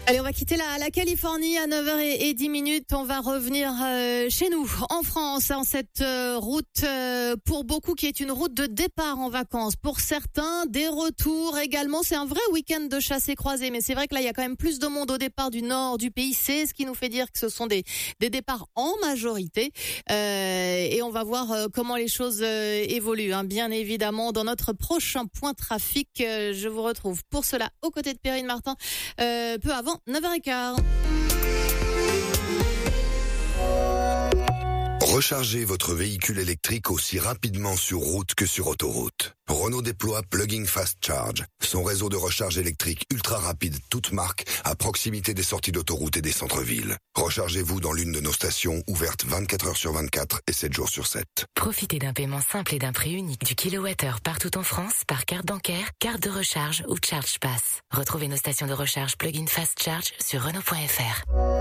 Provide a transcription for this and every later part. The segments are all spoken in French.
Allez, on va quitter la Californie à 9h10. On va revenir chez nous, en France, en cette route pour beaucoup qui est une route de départ en vacances. Pour certains, des retours également. C'est un vrai week-end de chassés-croisés. Mais c'est vrai que là, il y a quand même plus de monde au départ du nord du pays. C'est ce qui nous fait dire que ce sont des départs en majorité. Et on va voir comment les choses évoluent. Bien évidemment, dans notre prochain point trafic, je vous retrouve pour cela aux côtés de Perrine Martin peu avant 9h15. Rechargez votre véhicule électrique aussi rapidement sur route que sur autoroute. Renault déploie Plug-in Fast Charge, son réseau de recharge électrique ultra rapide toute marque à proximité des sorties d'autoroute et des centres-villes. Rechargez-vous dans l'une de nos stations ouvertes 24 heures sur 24 et 7 jours sur 7. Profitez d'un paiement simple et d'un prix unique du kilowattheure partout en France par carte bancaire, carte de recharge ou Charge Pass. Retrouvez nos stations de recharge Plug-in Fast Charge sur Renault.fr.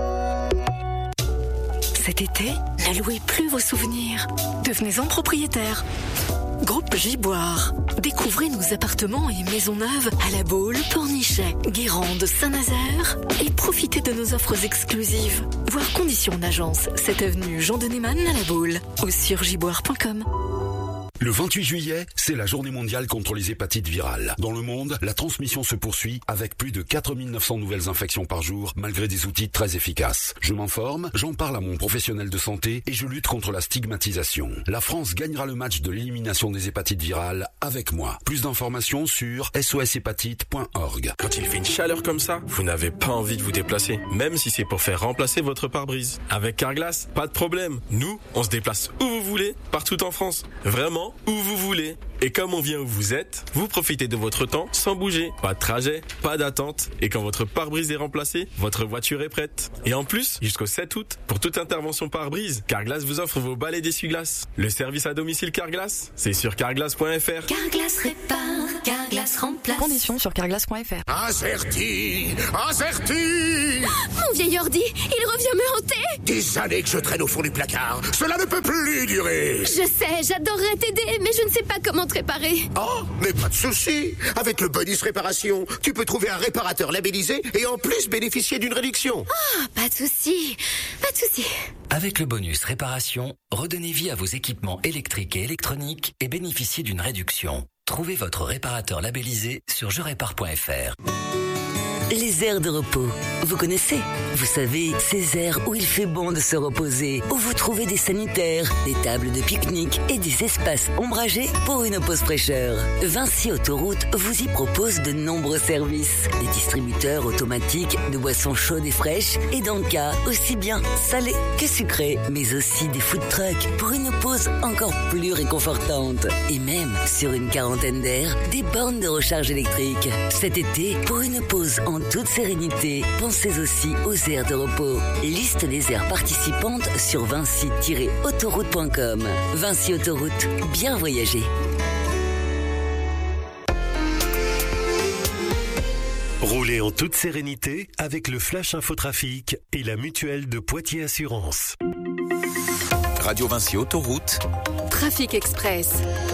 Cet été, n'allouez plus vos souvenirs. Devenez-en propriétaire. Groupe Giboire. Découvrez nos appartements et maisons neuves à La Baule, Pornichet, Guérande, Saint-Nazaire et profitez de nos offres exclusives. Voir conditions d'agence, 7 avenue Jean de Neyman à La Baule ou sur giboire.com. Le 28 juillet, c'est la journée mondiale contre les hépatites virales. Dans le monde, la transmission se poursuit avec plus de 4900 nouvelles infections par jour, malgré des outils très efficaces. Je m'informe, j'en parle à mon professionnel de santé et je lutte contre la stigmatisation. La France gagnera le match de l'élimination des hépatites virales avec moi. Plus d'informations sur soshépatite.org. Quand il fait une chaleur comme ça, vous n'avez pas envie de vous déplacer, même si c'est pour faire remplacer votre pare-brise. Avec Carglass, pas de problème. Nous, on se déplace où vous voulez, partout en France. Vraiment où vous voulez. Et comme on vient où vous êtes, vous profitez de votre temps sans bouger. Pas de trajet, pas d'attente. Et quand votre pare-brise est remplacé, votre voiture est prête. Et en plus, jusqu'au 7 août, pour toute intervention pare-brise, Carglass vous offre vos balais d'essuie-glace. Le service à domicile Carglass, c'est sur carglass.fr. Carglass répare, Carglass remplace. Conditions sur carglass.fr. Acerti. Mon vieil ordi, il revient me hanter. Des années que je traîne au fond du placard. Cela ne peut plus durer. Je sais, j'adorerais t'aider, mais je ne sais pas comment te réparer. Oh, mais pas de souci. Avec le bonus réparation, tu peux trouver un réparateur labellisé et en plus bénéficier d'une réduction. Oh, pas de souci. Avec le bonus réparation, redonnez vie à vos équipements électriques et électroniques et bénéficiez d'une réduction. Trouvez votre réparateur labellisé sur jerépare.fr. Les aires de repos. Vous connaissez? Vous savez, ces aires où il fait bon de se reposer, où vous trouvez des sanitaires, des tables de pique-nique et des espaces ombragés pour une pause fraîcheur. Vinci Autoroute vous y propose de nombreux services. Des distributeurs automatiques de boissons chaudes et fraîches et d'encas aussi bien salées que sucrées, mais aussi des food trucks pour une pause encore plus réconfortante. Et même, sur une quarantaine d'aires, des bornes de recharge électrique. Cet été, pour une pause en toute sérénité, pensez aussi aux aires de repos. Liste des aires participantes sur vinci-autoroute.com. Vinci Autoroute, bien voyager. Roulez en toute sérénité avec le Flash Infotrafic et la mutuelle de Poitiers Assurance. Radio Vinci Autoroute. Trafic Express.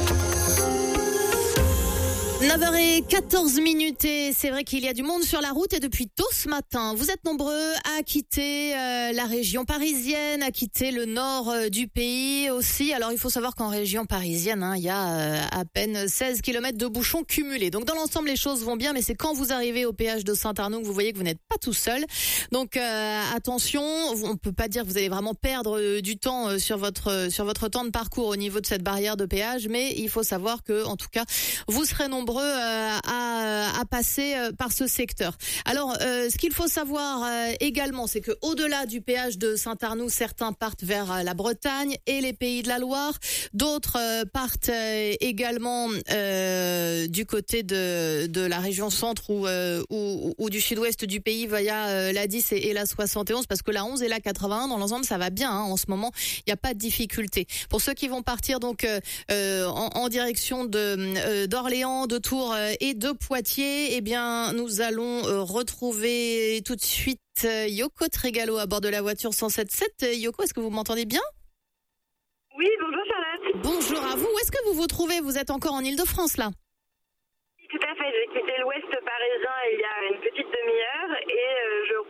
9h14 et c'est vrai qu'il y a du monde sur la route et depuis tôt ce matin, vous êtes nombreux à quitter la région parisienne, à quitter le nord du pays aussi. Alors il faut savoir qu'en région parisienne, il y a à peine 16 km de bouchons cumulés. Donc dans l'ensemble, les choses vont bien, mais c'est quand vous arrivez au péage de Saint-Arnoux que vous voyez que vous n'êtes pas tout seul. Donc attention, on peut pas dire que vous allez vraiment perdre du temps sur votre temps de parcours au niveau de cette barrière de péage, mais il faut savoir que en tout cas, vous serez nombreux à passer par ce secteur. Alors, ce qu'il faut savoir également, c'est que au-delà du péage de Saint-Arnoux, certains partent vers la Bretagne et les Pays de la Loire. D'autres partent également du côté de la région centre ou du sud-ouest du pays via la 10 et la 71, parce que la 11 et la 81, dans l'ensemble, ça va bien. En ce moment, il n'y a pas de difficulté. Pour ceux qui vont partir donc en direction d'Orléans, de Tours et de Poitiers, eh bien, nous allons retrouver tout de suite Yoko Trégalo à bord de la voiture 107.7. Yoko, est-ce que vous m'entendez bien? Oui, bonjour Charlotte. Bonjour à vous. Où est-ce que vous vous trouvez? Vous êtes encore en Ile-de-France, là? Tout à fait. J'ai quitté l'ouest parisien il y a une petite demi-heure et je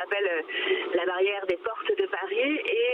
s'appelle la barrière des portes de Paris. Et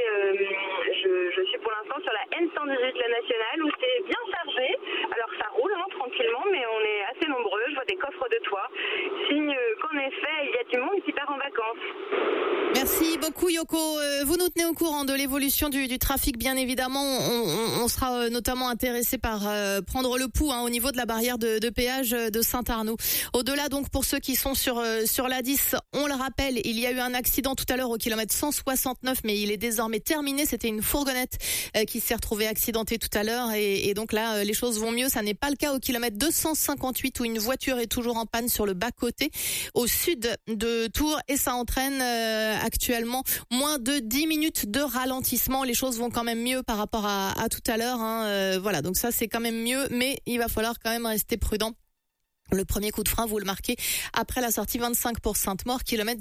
je suis pour l'instant sur la N118, la nationale, où c'est bien chargé. Alors ça roule tranquillement, mais on est assez nombreux. Je vois des coffres de toit. Signe qu'en effet, il y a du monde qui part en vacances. Merci beaucoup Yoko. Vous nous tenez au courant de l'évolution du trafic, bien évidemment. On sera notamment intéressé par prendre le pouls au niveau de la barrière de péage de Saint-Arnoux. Au-delà, donc, pour ceux qui sont sur la 10, on le rappelle, il y a eu un accident tout à l'heure au kilomètre 169, mais il est désormais terminé. C'était une fourgonnette qui s'est retrouvée accidentée tout à l'heure, et donc là, les choses vont mieux. Ça n'est pas le cas au kilomètre 258 où une voiture est toujours en panne sur le bas-côté au sud de Tours, et ça entraîne actuellement moins de 10 minutes de ralentissement. Les choses vont quand même mieux par rapport à tout à l'heure. Voilà, donc ça c'est quand même mieux, mais il va falloir quand même rester prudent. Le premier coup de frein, vous le marquez après la sortie 25 pour Sainte-Maure, kilomètre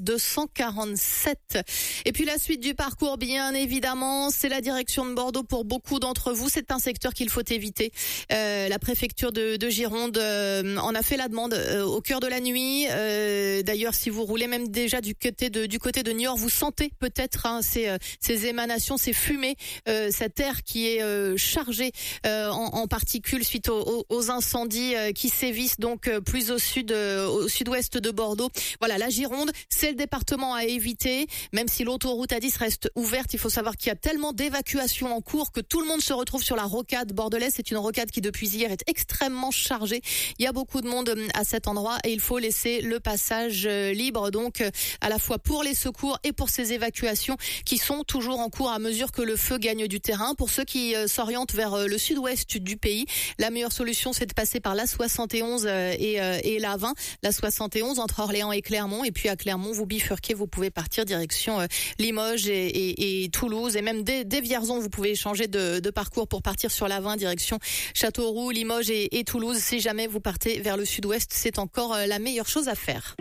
247. Et puis la suite du parcours, bien évidemment, c'est la direction de Bordeaux pour beaucoup d'entre vous. C'est un secteur qu'il faut éviter. La préfecture de Gironde en a fait la demande au cœur de la nuit. D'ailleurs, si vous roulez même déjà du côté de Niort, vous sentez peut-être ces émanations, ces fumées, cet air qui est chargé en particules suite aux incendies qui sévissent donc plus au sud-ouest de Bordeaux. Voilà, la Gironde, c'est le département à éviter. Même si l'autoroute A10 reste ouverte, il faut savoir qu'il y a tellement d'évacuations en cours que tout le monde se retrouve sur la rocade bordelaise. C'est une rocade qui, depuis hier, est extrêmement chargée. Il y a beaucoup de monde à cet endroit et il faut laisser le passage libre, donc à la fois pour les secours et pour ces évacuations qui sont toujours en cours à mesure que le feu gagne du terrain. Pour ceux qui s'orientent vers le sud-ouest du pays, la meilleure solution, c'est de passer par la 71 et la 20, la 71 entre Orléans et Clermont, et puis à Clermont vous bifurquez, vous pouvez partir direction Limoges et Toulouse, et même dès Vierzon vous pouvez changer de parcours pour partir sur la 20 direction Châteauroux, Limoges et Toulouse. Si jamais vous partez vers le sud-ouest, c'est encore la meilleure chose à faire.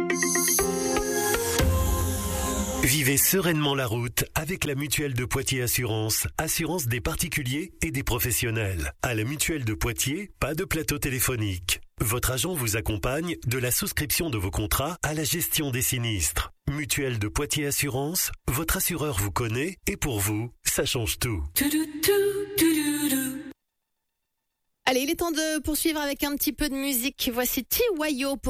Vivez sereinement la route avec la Mutuelle de Poitiers Assurance. Assurance des particuliers et des professionnels. À la Mutuelle de Poitiers, pas de plateau téléphonique. Votre agent vous accompagne de la souscription de vos contrats à la gestion des sinistres. Mutuelle de Poitiers Assurance, votre assureur vous connaît et pour vous, ça change tout. Allez, il est temps de poursuivre avec un petit peu de musique. Voici T.Y.O.